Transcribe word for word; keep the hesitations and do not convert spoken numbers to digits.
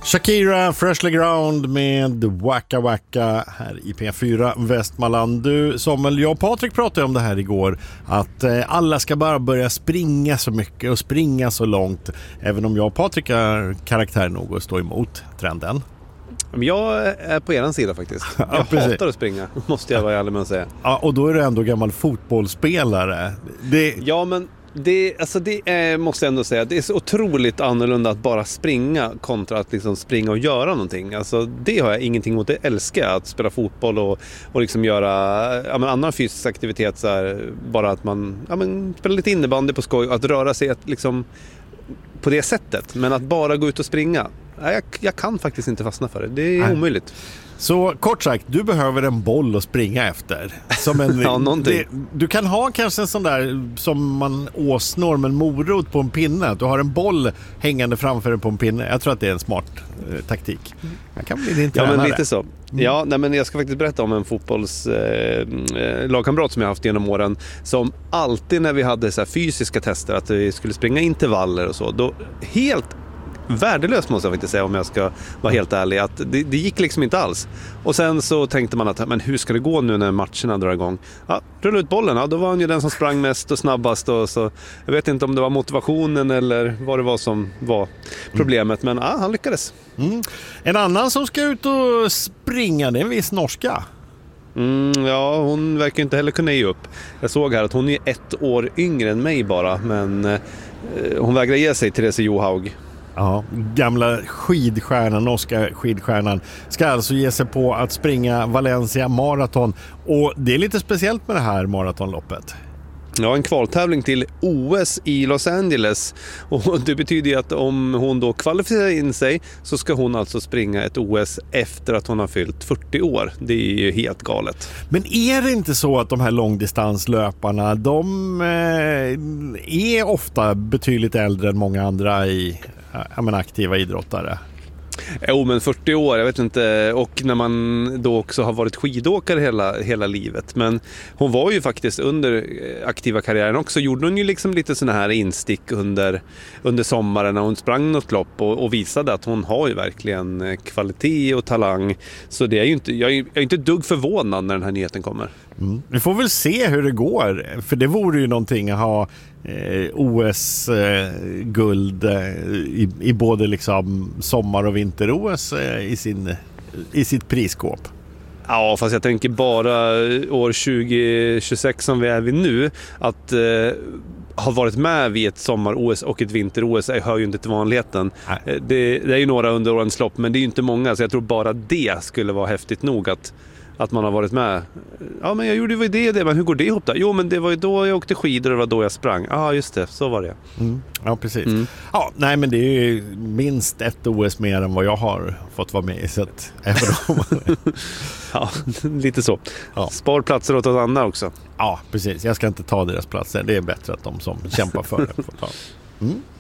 Shakira, Freshly Ground med Waka Waka här i P fyra Västmanland. Du, Samuel, jag och Patrik pratade om det här igår, att eh, alla ska bara börja springa så mycket och springa så långt, även om jag och Patrik är karaktär nog att stå emot trenden. Jag är på er sida faktiskt. Jag ja, hatar att springa, måste jag vara ärlig med att säga. Ja, och då är du ändå gammal fotbollsspelare. Det... Ja, men det, alltså det är, måste jag ändå säga, det är så otroligt annorlunda att bara springa kontra att liksom springa och göra någonting. Alltså det har jag ingenting emot. Det älskar jag, att spela fotboll och, och liksom göra ja, men annan fysisk aktivitet, så här, bara att man ja, men, spelar lite innebandy på skoj, att röra sig liksom, på det sättet. Men att bara gå ut och springa, jag, jag kan faktiskt inte fastna för det. Det är Nej. omöjligt. Så kort sagt, du behöver en boll att springa efter. Som en, ja, någonting. Det, du kan ha kanske en sån där som man åsnår med en morot på en pinne. Du har en boll hängande framför dig på en pinne. Jag tror att det är en smart eh, taktik. Jag kan bli din tränare. Ja, men lite så. Mm. Ja, nej, men jag ska faktiskt berätta om en fotbollslagkamrat eh, som jag haft genom åren, som alltid när vi hade så här fysiska tester, att vi skulle springa intervaller och så, då helt värdelöst måste jag faktiskt säga, om jag ska vara helt ärlig, att det, det gick liksom inte alls. Och sen så tänkte man att, men hur ska det gå nu när matcherna drar igång? Ja, rulla ut bollen, ja, då var han ju den som sprang mest och snabbast, och så, jag vet inte om det var motivationen eller vad det var som var problemet, men ja, han lyckades. Mm. En annan som ska ut och springa, det är en viss norska. Mm, ja, hon verkar inte heller kunna ge upp. Jag såg här att hon är ett år yngre än mig bara, men eh, hon vägrar ge sig, Therese Johaug. Ja, gamla skidstjärnan, norska skidstjärnan, ska alltså ge sig på att springa Valencia maraton. Och det är lite speciellt med det här maratonloppet. Ja, en kvaltävling till O S i Los Angeles. Och det betyder ju att om hon då kvalificerar in sig, så ska hon alltså springa ett O S efter att hon har fyllt fyrtio år. Det är ju helt galet. Men är det inte så att de här långdistanslöparna, de eh, är ofta betydligt äldre än många andra i, jag menar, aktiva idrottare? Jo, men fyrtio år, jag vet inte. Och när man då också har varit skidåkare hela, hela livet. Men hon var ju faktiskt under aktiva karriären också, gjorde hon ju liksom lite såna här instick under, under sommaren när hon sprang något lopp, och, och visade att hon har ju verkligen kvalitet och talang. Så det är ju inte, jag är, jag är inte dugg förvånad när den här nyheten kommer. Mm. Vi får väl se hur det går, för det vore ju någonting att ha eh, O S-guld eh, i, i både liksom sommar- och vinter-O S eh, i, sin, i sitt prisskåp. Ja, fast jag tänker bara år tjugo tjugosex som vi är vid nu, att eh, ha varit med vid ett sommar-O S och ett vinter-O S hör ju inte till vanligheten. Det, det är ju några under årens lopp, men det är ju inte många, så jag tror bara det skulle vara häftigt nog att Att man har varit med. Ja, men jag gjorde ju det och det, men hur går det ihop då? Jo, men det var ju då jag åkte skidor och det var då jag sprang. Ja, ah, just det, så var det. Mm. Ja, precis. Mm. Ja, nej, men det är ju minst ett O S mer än vad jag har fått vara med i. Så att, ja, lite så. Ja. Spar platser åt oss andra också. Ja, precis. Jag ska inte ta deras platser. Det är bättre att de som kämpar för det får ta. Mm.